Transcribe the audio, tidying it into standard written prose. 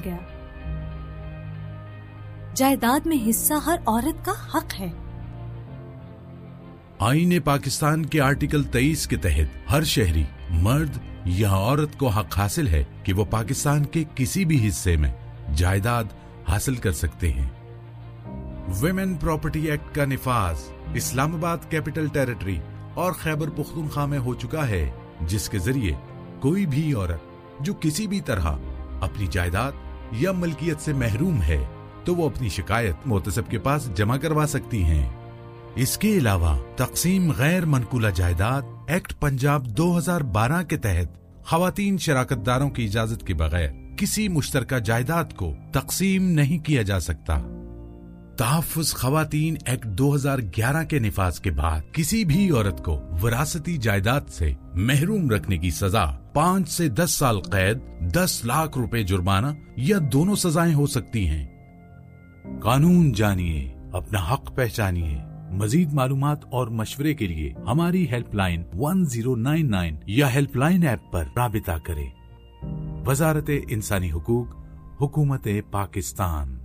गया। जायदाद में हिस्सा हर औरत का हक है। आईने पाकिस्तान के आर्टिकल 23 के तहत हर शहरी, मर्द या औरत को हक हासिल है कि वो पाकिस्तान के किसी भी हिस्से में जायदाद हासिल कर सकते हैं। विमेन प्रॉपर्टी एक्ट का निफाज इस्लामाबाद कैपिटल टेरिटरी और खैबर पुख्तूनख्वा में हो चुका है, जिसके जरिए कोई भी औरत जो किसी भी तरह अपनी जायदाद या मलकियत से महरूम है तो वो अपनी शिकायत मोतसब के पास जमा करवा सकती हैं। इसके अलावा तकसीम गैर मनकूला जायदाद एक्ट पंजाब 2012 के तहत खवातीन शराकतदारों की इजाजत के बगैर किसी मुश्तरका जायदाद को तकसीम नहीं किया जा सकता। तहफ़्फ़ुज़ खवातीन एक्ट 2011 के निफाज के बाद किसी भी औरत को विरासती जायदाद से महरूम रखने की सजा 5 से 10 साल कैद, 10 लाख रुपए जुर्माना या दोनों सजाएं हो सकती हैं। कानून जानिए, अपना हक पहचानिए। मजीद मालूमात और मशवरे के लिए हमारी हेल्पलाइन 1099 या हेल्पलाइन ऐप पर राबिता करें। वज़ारत इंसानी हुकूक, हुकूमत पाकिस्तान।